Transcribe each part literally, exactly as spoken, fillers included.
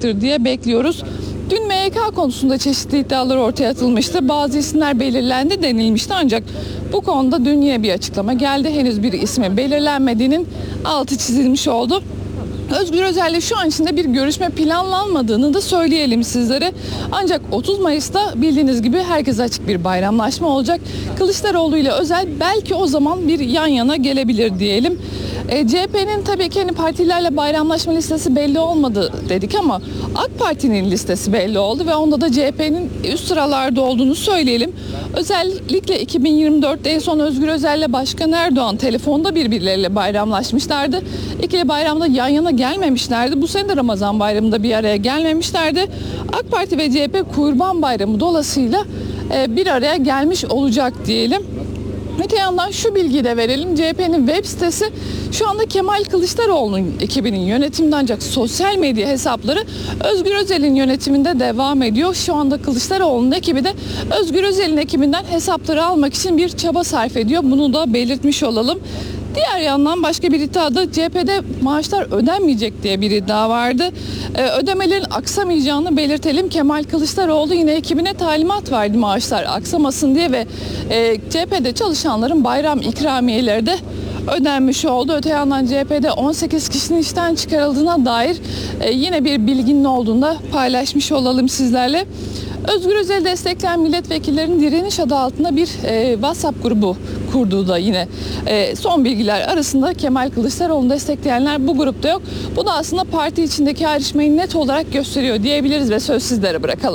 olacaktır diye bekliyoruz. Dün M Y K konusunda çeşitli iddialar ortaya atılmıştı. Bazı isimler belirlendi denilmişti ancak bu konuda dün yine bir açıklama geldi. Henüz bir ismi belirlenmediğinin altı çizilmiş oldu. Özgür Özel'le şu an içinde bir görüşme planlanmadığını da söyleyelim sizlere. Ancak otuz Mayıs'ta bildiğiniz gibi herkese açık bir bayramlaşma olacak. Kılıçdaroğlu ile Özel belki o zaman bir yan yana gelebilir diyelim. E, C H P'nin tabii ki hani partilerle bayramlaşma listesi belli olmadı dedik ama AK Parti'nin listesi belli oldu ve onda da C H P'nin üst sıralarda olduğunu söyleyelim. Özellikle iki bin yirmi dörtte en son Özgür Özel'le Başkan Erdoğan telefonda birbirleriyle bayramlaşmışlardı. İkili bayramda yan yana gelmemişlerdi. Bu sene de Ramazan Bayramı'nda bir araya gelmemişlerdi. AK Parti ve C H P Kurban Bayramı dolayısıyla e, bir araya gelmiş olacak diyelim. Öte yandan şu bilgiyi de verelim. C H P'nin web sitesi şu anda Kemal Kılıçdaroğlu'nun ekibinin yönetiminde ancak sosyal medya hesapları Özgür Özel'in yönetiminde devam ediyor. Şu anda Kılıçdaroğlu'nun ekibi de Özgür Özel'in ekibinden hesapları almak için bir çaba sarf ediyor. Bunu da belirtmiş olalım. Diğer yandan başka bir iddiada C H P'de maaşlar ödenmeyecek diye bir iddia vardı. Ee, ödemelerin aksamayacağını belirtelim. Kemal Kılıçdaroğlu yine ekibine talimat verdi maaşlar aksamasın diye ve e, C H P'de çalışanların bayram ikramiyeleri de ödenmiş oldu. Öte yandan C H P'de on sekiz kişinin işten çıkarıldığına dair e, yine bir bilginin olduğunu da paylaşmış olalım sizlerle. Özgür Özel'i destekleyen milletvekillerinin direniş adı altında bir e, WhatsApp grubu kurduğu da yine e, son bilgiler arasında. Kemal Kılıçdaroğlu'nu destekleyenler bu grupta yok. Bu da aslında parti içindeki ayrışmayı net olarak gösteriyor diyebiliriz ve söz sizlere bırakalım.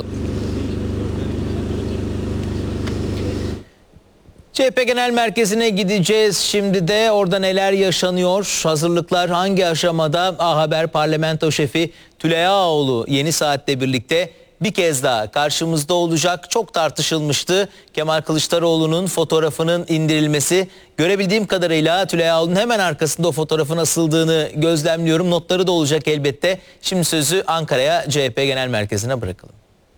C H P Genel Merkezi'ne gideceğiz. Şimdi de orada neler yaşanıyor? Hazırlıklar hangi aşamada? A Haber Parlamento Şefi Tülay Ağoğlu Yeni Saat'le birlikte bir kez daha karşımızda olacak. Çok tartışılmıştı Kemal Kılıçdaroğlu'nun fotoğrafının indirilmesi. Görebildiğim kadarıyla Tülay Ağoğlu'nun hemen arkasında o fotoğrafın asıldığını gözlemliyorum. Notları da olacak elbette. Şimdi sözü Ankara'ya, C H P Genel Merkezi'ne bırakalım.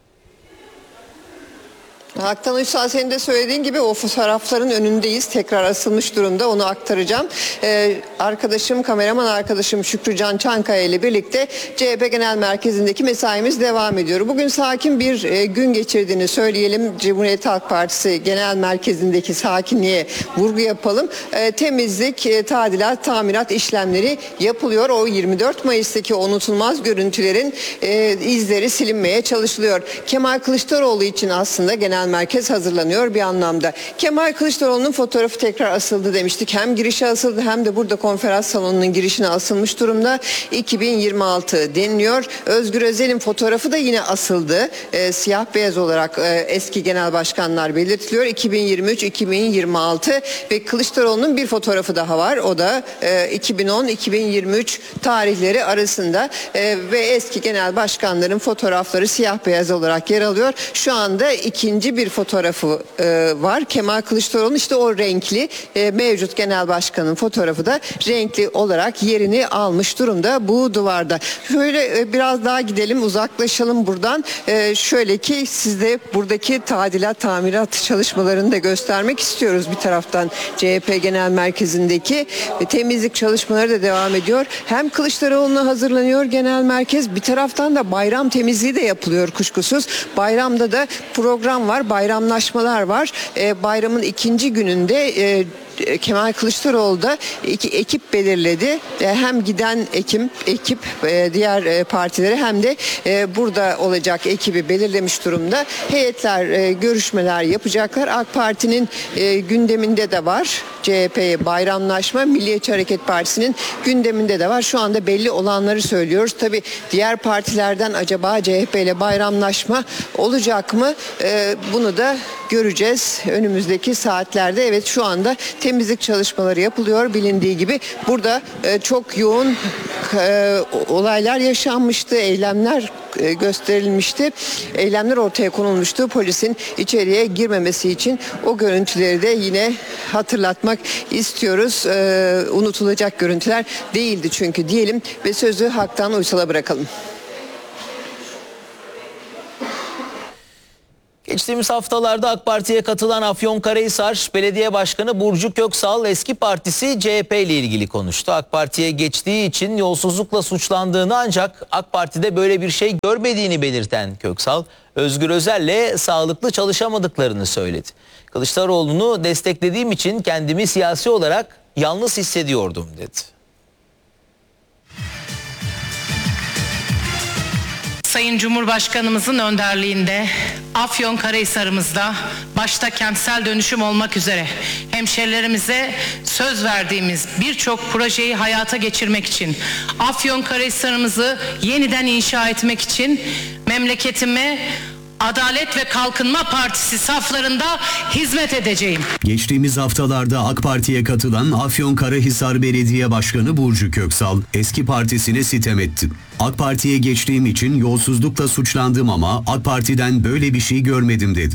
Haktan Uysal, senin de söylediğin gibi o fotoğrafların önündeyiz. Tekrar asılmış durumda, onu aktaracağım. Ee, arkadaşım, kameraman arkadaşım Şükrü Can Çankaya ile birlikte C H P Genel Merkezi'ndeki mesaimiz devam ediyor. Bugün sakin bir e, gün geçirdiğini söyleyelim. Cumhuriyet Halk Partisi Genel Merkezi'ndeki sakinliğe vurgu yapalım. E, temizlik, e, tadilat, tamirat işlemleri yapılıyor. O yirmi dört Mayıs'taki unutulmaz görüntülerin e, izleri silinmeye çalışılıyor. Kemal Kılıçdaroğlu için aslında genel merkez hazırlanıyor bir anlamda. Kemal Kılıçdaroğlu'nun fotoğrafı tekrar asıldı demiştik. Hem girişe asıldı hem de burada konferans salonunun girişine asılmış durumda. iki bin yirmi altı deniliyor. Özgür Özel'in fotoğrafı da yine asıldı. E, siyah beyaz olarak e, eski genel başkanlar belirtiliyor. iki bin yirmi üç iki bin yirmi altı ve Kılıçdaroğlu'nun bir fotoğrafı daha var. O da e, iki bin on iki bin yirmi üç tarihleri arasında e, ve eski genel başkanların fotoğrafları siyah beyaz olarak yer alıyor. Şu anda ikinci bir fotoğrafı e, var. Kemal Kılıçdaroğlu işte o renkli e, mevcut genel başkanın fotoğrafı da renkli olarak yerini almış durumda bu duvarda. Şöyle e, biraz daha gidelim, uzaklaşalım buradan. E, şöyle ki sizde buradaki tadilat, tamirat çalışmalarını da göstermek istiyoruz bir taraftan. C H P Genel Merkezi'ndeki e, temizlik çalışmaları da devam ediyor. Hem Kılıçdaroğlu'na hazırlanıyor genel merkez, bir taraftan da bayram temizliği de yapılıyor kuşkusuz. Bayramda da program var, bayramlaşmalar var. E, bayramın ikinci gününde e, Kemal Kılıçdaroğlu da iki ekip belirledi. Hem giden ekip, ekip diğer partilere hem de burada olacak ekibi belirlemiş durumda. Heyetler görüşmeler yapacaklar. AK Parti'nin gündeminde de var. C H P'ye bayramlaşma, Milliyetçi Hareket Partisi'nin gündeminde de var. Şu anda belli olanları söylüyoruz. Tabii diğer partilerden acaba C H P ile bayramlaşma olacak mı? Bunu da göreceğiz önümüzdeki saatlerde. Evet, şu anda temizlik çalışmaları yapılıyor bilindiği gibi. Burada e, çok yoğun e, olaylar yaşanmıştı, eylemler e, gösterilmişti. Eylemler ortaya konulmuştu. Polisin içeriye girmemesi için o görüntüleri de yine hatırlatmak istiyoruz. E, unutulacak görüntüler değildi çünkü diyelim ve sözü Haktan Uysal'a bırakalım. Geçtiğimiz haftalarda AK Parti'ye katılan Afyonkarahisar Belediye Başkanı Burcu Köksal eski partisi C H P ile ilgili konuştu. AK Parti'ye geçtiği için yolsuzlukla suçlandığını ancak AK Parti'de böyle bir şey görmediğini belirten Köksal, Özgür Özel'le sağlıklı çalışamadıklarını söyledi. Kılıçdaroğlu'nu desteklediğim için kendimi siyasi olarak yalnız hissediyordum dedi. Sayın Cumhurbaşkanımızın önderliğinde Afyonkarahisar'ımızda başta kentsel dönüşüm olmak üzere hemşerilerimize söz verdiğimiz birçok projeyi hayata geçirmek için, Afyonkarahisar'ımızı yeniden inşa etmek için memleketime Adalet ve Kalkınma Partisi saflarında hizmet edeceğim. Geçtiğimiz haftalarda AK Parti'ye katılan Afyonkarahisar Belediye Başkanı Burcu Köksal eski partisine sitem etti. AK Parti'ye geçtiğim için yolsuzlukla suçlandım ama AK Parti'den böyle bir şey görmedim dedi.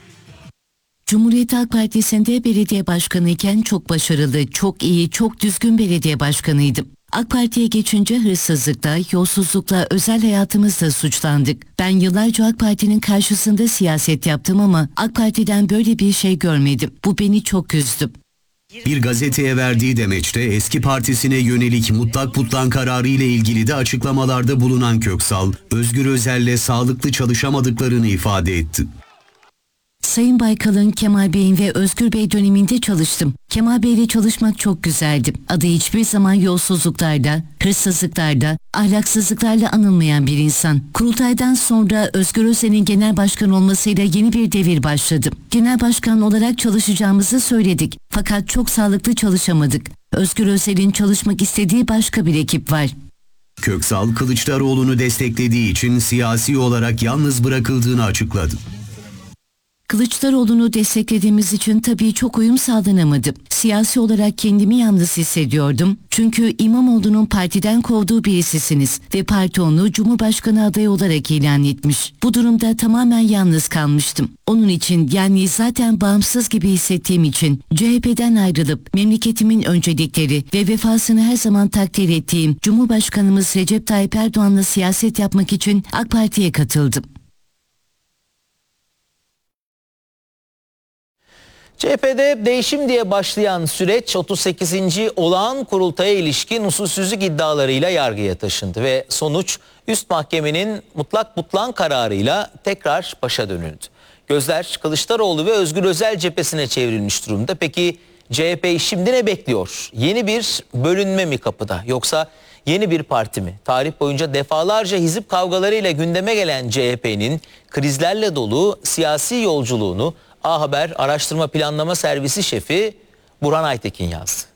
Cumhuriyet Halk Partisi'nde belediye başkanıyken çok başarılı, çok iyi, çok düzgün belediye başkanıydım. AK Parti'ye geçince hırsızlıkla, yolsuzlukla, özel hayatımızla suçlandık. Ben yıllarca AK Parti'nin karşısında siyaset yaptım ama AK Parti'den böyle bir şey görmedim. Bu beni çok üzdü. Bir gazeteye verdiği demeçte eski partisine yönelik mutlak butlan kararı ile ilgili de açıklamalarda bulunan Köksal, Özgür Özel'le sağlıklı çalışamadıklarını ifade etti. Sayın Baykal'ın, Kemal Bey'in ve Özgür Bey döneminde çalıştım. Kemal Bey ile çalışmak çok güzeldi. Adı hiçbir zaman yolsuzluklarda, hırsızlıklarda, ahlaksızlıklarla anılmayan bir insan. Kurultaydan sonra Özgür Özel'in genel başkan olmasıyla yeni bir devir başladı. Genel başkan olarak çalışacağımızı söyledik. Fakat çok sağlıklı çalışamadık. Özgür Özel'in çalışmak istediği başka bir ekip var. Köksal, Kılıçdaroğlu'nu desteklediği için siyasi olarak yalnız bırakıldığını açıkladı. Kılıçdaroğlu'nu desteklediğimiz için tabii çok uyum sağlanamadı. Siyasi olarak kendimi yalnız hissediyordum. Çünkü İmamoğlu'nun partiden kovduğu birisisiniz ve parti onu Cumhurbaşkanı adayı olarak ilan etmiş. Bu durumda tamamen yalnız kalmıştım. Onun için, yani zaten bağımsız gibi hissettiğim için C H P'den ayrılıp memleketimin öncelikleri ve vefasını her zaman takdir ettiğim Cumhurbaşkanımız Recep Tayyip Erdoğan'la siyaset yapmak için AK Parti'ye katıldım. C H P'de değişim diye başlayan süreç otuz sekizinci olağan kurultaya ilişkin usulsüzlük iddialarıyla yargıya taşındı ve sonuç üst mahkemenin mutlak butlan kararıyla tekrar başa dönüldü. Gözler Kılıçdaroğlu ve Özgür Özel cephesine çevrilmiş durumda. Peki C H P şimdi ne bekliyor? Yeni bir bölünme mi kapıda, yoksa yeni bir parti mi? Tarih boyunca defalarca hizip kavgalarıyla gündeme gelen C H P'nin krizlerle dolu siyasi yolculuğunu A Haber Araştırma Planlama Servisi Şefi Burhan Aytekin yazdı.